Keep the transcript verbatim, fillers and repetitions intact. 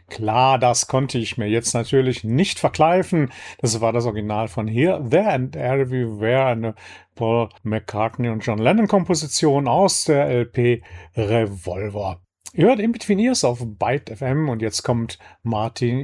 Klar, das konnte ich mir jetzt natürlich nicht verkneifen. Das war das Original von Here, There and Everywhere, eine Paul McCartney und John Lennon Komposition aus der L P Revolver. Ihr hört In Between Years auf Byte F M und jetzt kommt Martin